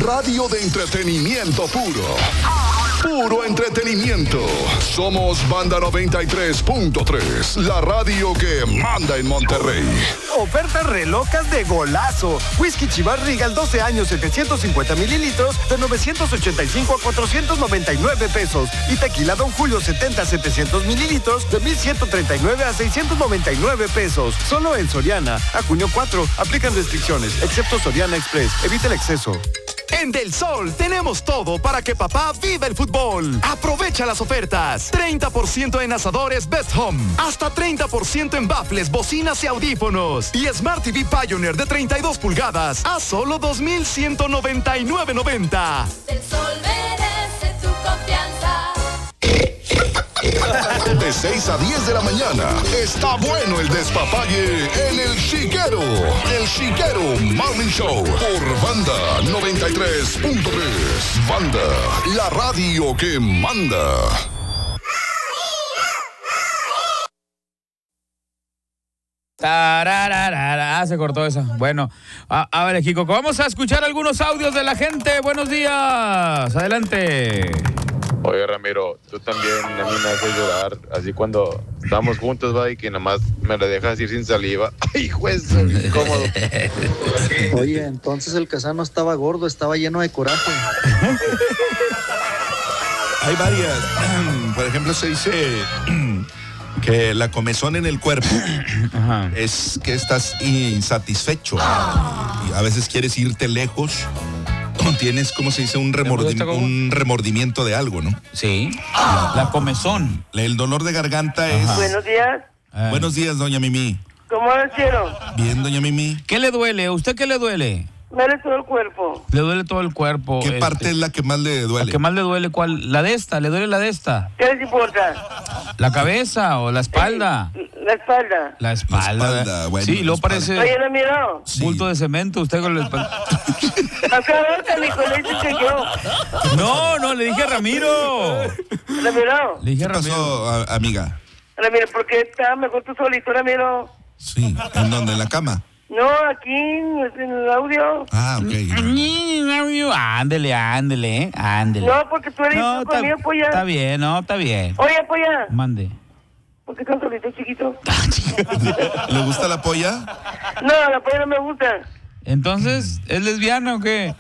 radio de entretenimiento puro. Puro entretenimiento. Somos Banda 93.3, la radio que manda en Monterrey. Ofertas relocas de golazo. Whisky Chivas Regal 12 años, 750 mililitros de 985 a 499 pesos. Y tequila Don Julio 70, 700 mililitros de 1139 a 699 pesos. Solo en Soriana. A junio 4. Aplican restricciones, excepto Soriana Express. Evita el exceso. En Del Sol tenemos todo para que papá viva el fútbol. Aprovecha las ofertas. 30% en asadores Best Home. Hasta 30% en baffles, bocinas y audífonos. Y Smart TV Pioneer de 32 pulgadas a solo $2,199.90. Del Sol merece tu confianza. De 6 a 10 de la mañana, está bueno el despapalle en El Chiquero. El Chiquero Morning Show por Banda 93.3. Banda, la radio que manda. Se cortó esa. Bueno, a ver, Kiko, vamos a escuchar algunos audios de la gente. Buenos días. Adelante. Oye, Ramiro, tú también a mí me haces llorar, así cuando estamos juntos, va, y que nomás me la dejas ir sin saliva. ¡Ay, juez! Incómodo. Oye, entonces el Casano estaba gordo, estaba lleno de coraje. Hay varias. Por ejemplo, se dice que la comezón en el cuerpo es que estás insatisfecho. Y a veces quieres irte lejos. Tienes, ¿cómo se dice? Un remordimiento de algo, ¿no? Sí. La comezón. El dolor de garganta es... Buenos días. Buenos días, doña Mimi. ¿Cómo lo hicieron? Bien, doña Mimi. ¿Qué le duele? ¿A usted qué le duele? Me duele todo el cuerpo. Le duele todo el cuerpo. ¿Qué parte es la que más le duele? ¿La que más le duele cuál? ¿La de esta? ¿Le duele la de esta? ¿Qué les importa? ¿La cabeza o la espalda? La espalda. La espalda. Bueno, sí, luego parece... Oye, ¿no miró? Bulto de cemento, usted con la espalda. Acá ahorita, mijo, le dices que yo. No, le dije a Ramiro. Ramiro. Le dije a ¿Qué Ramiro. pasó, amiga? Ramiro, ¿por qué está mejor tú solito, Ramiro? Sí, ¿en dónde? ¿En la cama? No, aquí, en el audio. Ah, ok. Ándele. No, porque tú eres conmigo, polla. Está bien, está bien. Oye, polla. Mande. ¿Por qué tan solito, chiquito? ¿Le gusta la polla? No, la polla no me gusta. Entonces, ¿es lesbiana o qué?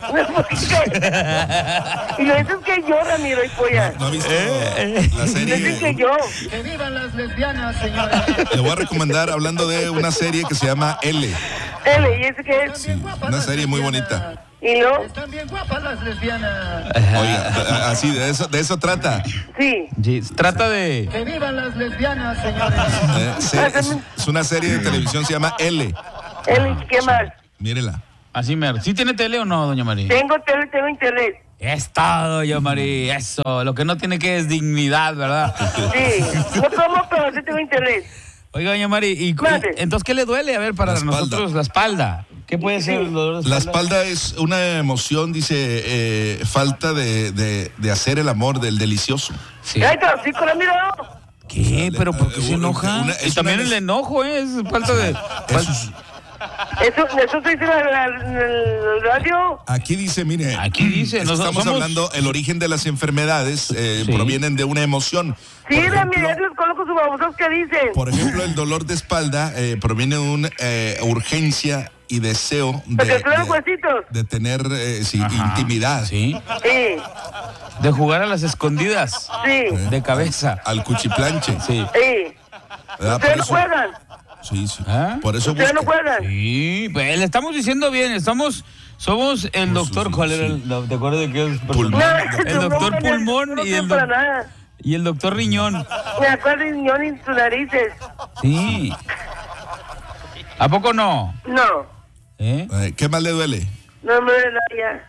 Y lo dices que yo, Ramiro, y polla. ¿No ha visto la serie? Dicen que yo. ¡Que vivan las lesbianas, señores! Le voy a recomendar, hablando de una serie que se llama L. ¿Y ese qué es? Sí, una serie muy bonita. ¿Y no? Están bien guapas las lesbianas. Oiga, así, de eso trata. Sí. Trata de... ¡Que vivan las lesbianas, señores! Es una serie de televisión, se llama L. ¿Qué más? Mírela. Así mero. ¿Sí tiene tele o no, doña María? Tengo tele, tengo internet. Es todo, doña María, eso. Lo que no tiene que es dignidad, ¿verdad? Sí. No como, pero sí tengo internet. Oiga, doña María, entonces qué le duele? A ver, para nosotros, la espalda. ¿Qué puede ser el dolor de La espalda? espalda es una emoción, dice, falta de hacer el amor, del delicioso. Sí. ¡Ay, sí, Ramiro! ¿Qué? ¿Pero por qué se enoja? Y también el enojo, es falta de... ¿Eso se dice en el radio? Aquí dice, mire. Aquí dice. Estamos hablando, el origen de las enfermedades provienen de una emoción. Sí, Ramiro, los conozco sus babosos que dicen. Por ejemplo, el dolor de espalda proviene de una urgencia y deseo de tener intimidad. Sí. De jugar a las escondidas. Sí. De cabeza. Al cuchiplanche. Sí. ¿Ustedes no juegan? Sí. Por eso ¿Ustedes no juegan? Sí, pues le estamos diciendo bien, somos el doctor, ¿cuál era ¿te acuerdas de qué es? Pulmón. El doctor Pulmón y el doctor Riñón. Me acuerdo de Riñón y sus narices. Sí. ¿A poco no? No. ¿Qué más le duele? No me duele nada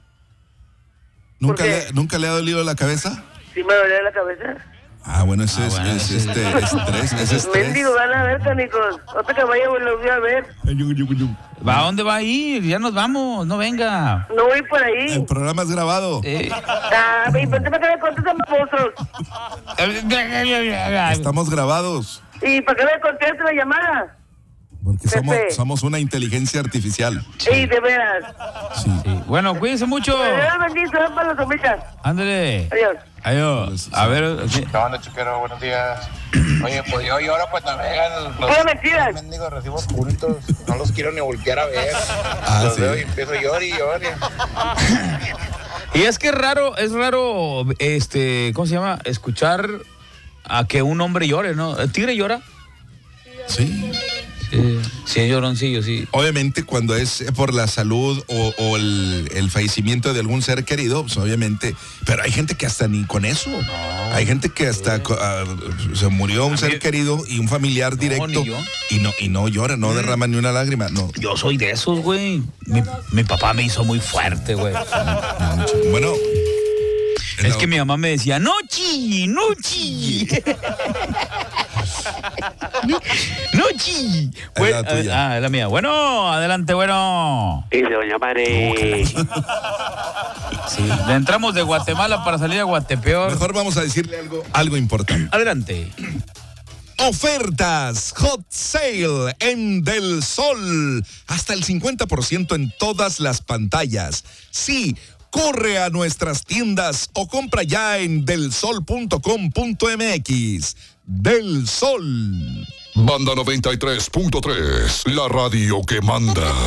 ya. ¿Nunca le ha dolido la cabeza? Sí me duele la cabeza. Ah, bueno, ese es estrés. Mendigo, van a ver, canicos. Otra que vaya, lo voy a ver. ¿A dónde va a ir? Ya nos vamos, no venga. No voy por ahí. El programa es grabado. Y ¿por qué me contestan babosos? Estamos grabados. ¿Y para qué me contestan la llamada? Porque Pepe. somos una inteligencia artificial. Sí, de veras. Sí. Bueno, cuídense mucho. Dios bendice, ven para los tomitas. Ándale. Adiós. Adiós. A ver, sí. ¿Qué onda, chiquero? Buenos días. Oye, pues yo y ahora pues navegan Puras mentiras. los mendigos recibos juntos. No los quiero ni voltear a ver. Los sí. veo y empiezo a llorar y llorar. Y es que es raro, ¿cómo se llama? Escuchar a que un hombre llore, ¿no? ¿El tigre llora? Sí. Sí, es lloroncillo, sí. Obviamente cuando es por la salud o el fallecimiento de algún ser querido, pues obviamente, pero hay gente que hasta ni con eso. Hay gente que hasta se murió un ser querido y un familiar directo y no llora, no derrama ni una lágrima, no. Yo soy de esos, güey. Mi papá me hizo muy fuerte, güey. Bueno. Es que mi mamá me decía, no chille. Bueno, es la mía. Bueno, adelante, bueno. Dice doña Mari. Sí, le entramos de Guatemala para salir a Guatepeor. Mejor vamos a decirle algo importante. Adelante. Ofertas Hot Sale en Del Sol. Hasta el 50% en todas las pantallas. Sí, corre a nuestras tiendas o compra ya en delsol.com.mx. Del Sol. Banda 93.3, la radio que manda.